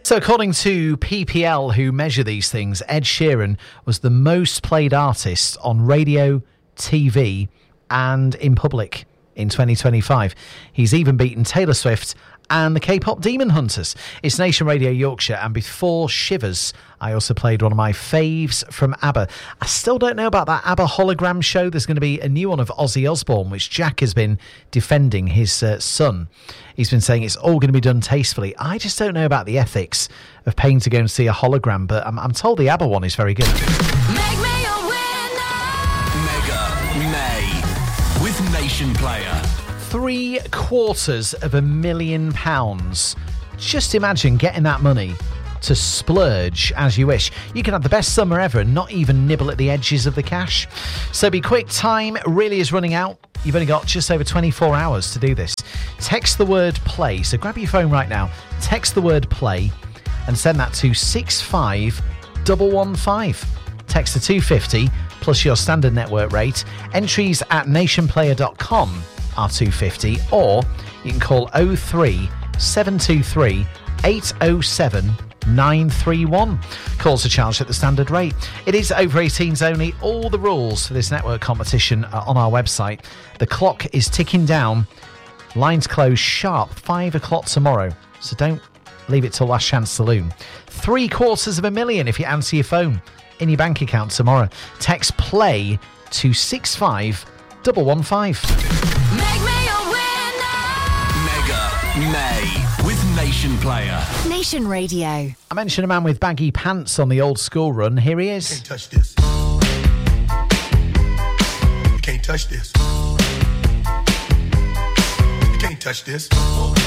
So according to PPL, who measure these things, Ed Sheeran was the most played artist on radio, TV and in public in 2025. He's even beaten Taylor Swift and the K-pop Demon Hunters. It's Nation Radio Yorkshire, and before Shivers, I also played one of my faves from ABBA. I still don't know about that ABBA hologram show. There's going to be a new one of Ozzy Osbourne, which Jack has been defending, his son. He's been saying it's all going to be done tastefully. I just don't know about the ethics of paying to go and see a hologram, but I'm told the ABBA one is very good. Make me a winner. Mega May with Nation Player. £750,000. Just imagine getting that money to splurge as you wish. You can have the best summer ever and not even nibble at the edges of the cash. So be quick, time really is running out. You've only got just over 24 hours to do this. Text the word play. So grab your phone right now, text the word play and send that to 65115. Text to 250 plus your standard network rate. Entries at nationplayer.com are 250, or you can call 03 723 807 931. Calls are charged at the standard rate. It is over 18s only. All the rules for this network competition are on our website. The clock is ticking down. Lines close sharp 5 o'clock tomorrow, so don't leave it till last chance saloon. $750,000 if you answer your phone in your bank account tomorrow. Text play to 65115. Make me a winner. Mega May with Nation Player. Nation Radio. I mentioned a man with baggy pants on the old school run. Here he is. Can't touch this. You can't touch this. You can't touch this.